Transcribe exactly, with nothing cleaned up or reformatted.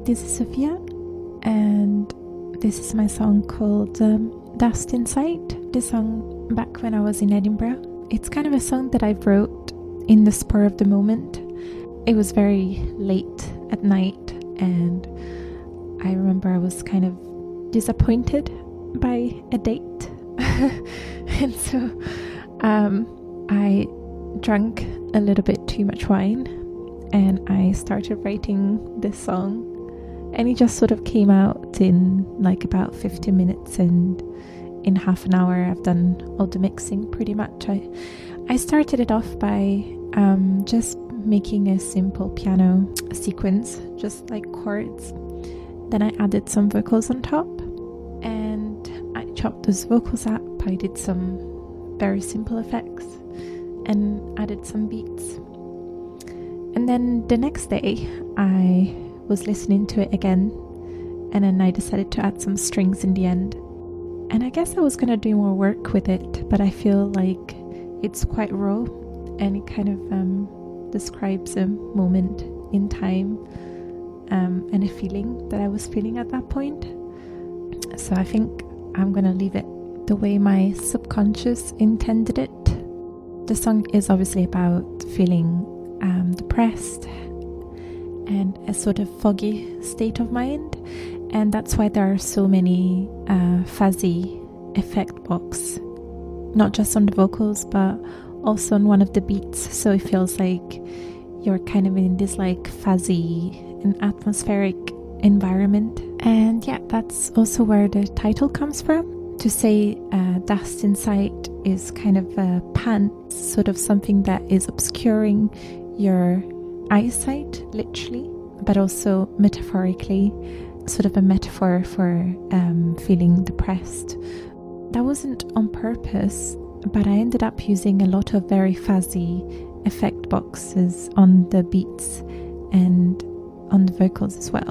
this is Sophia, and this is my song called um, Dust Inside. This song back when I was in Edinburgh. It's kind of a song that I wrote in the spur of the moment. It was very late at night, and I remember I was kind of disappointed by a date. And so um, I drank a little bit too much wine, and I started writing this song, and it just sort of came out in like about fifty minutes, and in half an hour I've done all the mixing pretty much. I, I started it off by um, just making a simple piano sequence, just like chords. Then I added some vocals on top, and I chopped those vocals up. I did some very simple effects and added some beats. And then the next day I was listening to it again, and then I decided to add some strings in the end. And I guess I was going to do more work with it, but I feel like it's quite raw, and it kind of um, describes a moment in time um, and a feeling that I was feeling at that point. So I think I'm going to leave it the way my subconscious intended it. The song is obviously about feeling um, depressed and a sort of foggy state of mind, and that's why there are so many uh, fuzzy effect box, not just on the vocals but also on one of the beats, so it feels like you're kind of in this like fuzzy and atmospheric environment. And yeah, that's also where the title comes from. To say uh, dust inside is kind of a pant, sort of something that is obscuring your eyesight, literally, but also metaphorically, sort of a metaphor for um, feeling depressed. That wasn't on purpose, but I ended up using a lot of very fuzzy effect boxes on the beats and on the vocals as well.